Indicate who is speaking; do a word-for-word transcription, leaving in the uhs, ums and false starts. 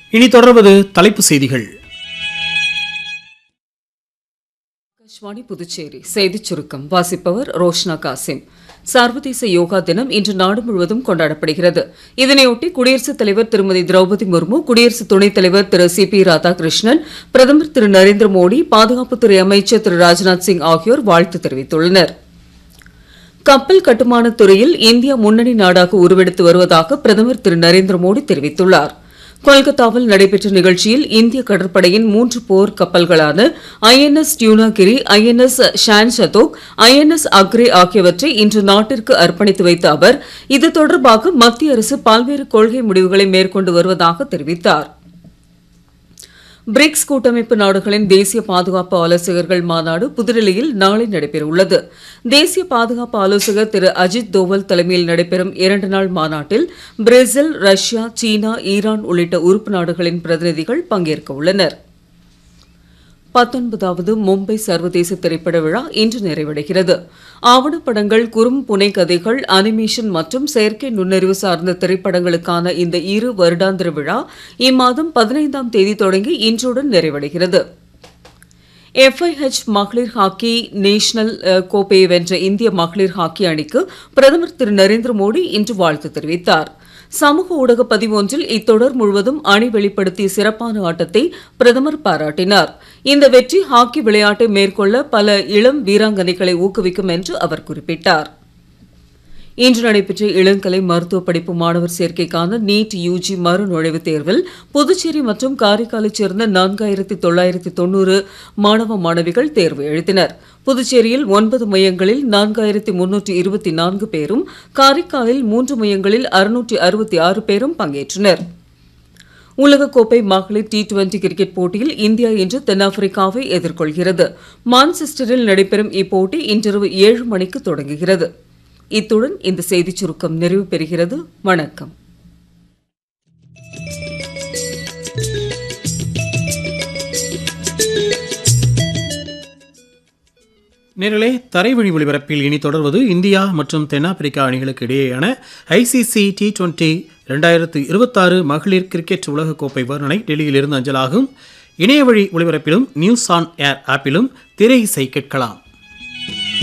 Speaker 1: இனி தொடர்வது தலைப்பு செய்திகள்.
Speaker 2: ஆகாஷ்வாணி புதுச்சேரி செய்திச் சுருக்கம் வாசிப்பவர் ரோஷ்னா காசிம். சர்வதேச யோகா தினம் இன்று நாடு முழுவதும் கொண்டாடப்படுகிறது. இதனையொட்டி குடியரசுத் தலைவர் திருமதி திரௌபதி முர்மு, குடியரசு துணைத் தலைவர் திரு சி பி ராதாகிருஷ்ணன், பிரதமர் திரு நரேந்திர மோடி, பாதுகாப்புத்துறை அமைச்சர் திரு ராஜ்நாத் சிங் ஆகியோர் வாழ்த்து தெரிவித்துள்ளனர். கப்பல் கட்டுமானத் துறையில் இந்தியா முன்னணி நாடாக உருவெடுத்து வருவதாக பிரதமர் திரு நரேந்திர மோடி தெரிவித்துள்ளார். கொல்கத்தாவில் நடைபெற்ற நிகழ்ச்சியில் இந்திய கடற்படையின் மூன்று போர் கப்பல்களான ஐ என் எஸ் டியூனாகிரி, ஐ என் எஸ் ஷான் ஷதோக், ஐ என் எஸ் அக்ரே ஆகியவற்றை இன்று நாட்டிற்கு அர்ப்பணித்து வைத்த அவர் இது தொடர்பாக மத்திய அரசு பல்வேறு கொள்கை முடிவுகளை மேற்கொண்டு வருவதாக தெரிவித்தார். பிரிக்ஸ் கூட்டமைப்பு நாடுகளின் தேசிய பாதுகாப்பு ஆலோசகர்கள் மாநாடு புதுடெல்லியில் நாளை நடைபெறவுள்ளது. தேசிய பாதுகாப்பு ஆலோசகர் திரு அஜித் தோவல் தலைமையில் நடைபெறும் இரண்டு நாள் மாநாட்டில் பிரேசில், ரஷ்யா, சீனா, ஈரான் உள்ளிட்ட உறுப்பு நாடுகளின் பிரதிநிதிகள் பங்கேற்க உள்ளனர். பத்தொன்பதாவது மும்பை சர்வதேச திரைப்பட விழா இன்று நிறைவடைகிறது. ஆவணப்படங்கள், குறும்புனை கதைகள், அனிமேஷன் மற்றும் செயற்கை நுண்ணறிவு சார்ந்த திரைப்படங்களுக்கான இந்த இரு வருடாந்திர விழா இம்மாதம் பதினைந்தாம் தேதி தொடங்கி இன்றுடன் நிறைவடைகிறது. எஃப் ஐ எச் மகளிர் ஹாக்கி நேஷனல் கோப்பையை வென்ற இந்திய மகளிர் ஹாக்கி அணிக்கு பிரதமர் திரு நரேந்திர மோடி இன்று வாழ்த்து தெரிவித்தார். சமூக ஊடக பதிவு ஒன்றில் இத்தொடர் முழுவதும் அணி வெளிப்படுத்திய சிறப்பான ஆட்டத்தை பிரதமர் பாராட்டினார். இந்த வெற்றி ஹாக்கி விளையாட்டை மேற்கொள்ள பல இளம் வீராங்கனைகளை ஊக்குவிக்கும் என்று அவர் குறிப்பிட்டார். இன்று நடைபெற்ற இளங்கலை மருத்துவ படிப்பு மாணவர் சேர்க்கைக்கான நீட் யூஜி மறு நுழைவுத் தேர்வில் புதுச்சேரி மற்றும் காரைக்காலைச் சேர்ந்த நான்காயிரத்தி தொள்ளாயிரத்தி தொண்ணூறு மாணவ மாணவிகள் தேர்வு எழுதினர். புதுச்சேரியில் ஒன்பது மையங்களில் நான்காயிரத்தி முன்னூற்றி இருபத்தி நான்கு பேரும், காரைக்காலில் மூன்று மையங்களில் அறுநூற்றி அறுபத்தி ஆறு பேரும் பங்கேற்றனர். உலகக்கோப்பை மகளிர் டி டுவெண்டி கிரிக்கெட் போட்டியில் இந்தியா இன்று தென்னாப்பிரிக்காவை எதிர்கொள்கிறது. மான்செஸ்டரில் நடைபெறும் இப்போட்டி இன்றிரவு ஏழு மணிக்கு தொடங்குகிறது. இத்துடன் இந்த செய்திச் சுருக்கம் நிறைவு பெறுகிறது. வணக்கம்.
Speaker 1: நேரலே தரைவழி ஒளிபரப்பில் இனி தொடர்வது இந்தியா மற்றும் தென்னாப்பிரிக்கா அணிகளுக்கு இடையேயான ஐ சி சி டி டுவெண்டி இரண்டாயிரத்து இருபத்தாறு மகளிர் கிரிக்கெட் உலகக்கோப்பை வர்ணனை டெல்லியிலிருந்து அஞ்சலாகும். இணையவழி ஒளிபரப்பிலும் நியூஸ் ஆன் ஏர் ஆப்பிலும் திரை இசை கேட்கலாம்.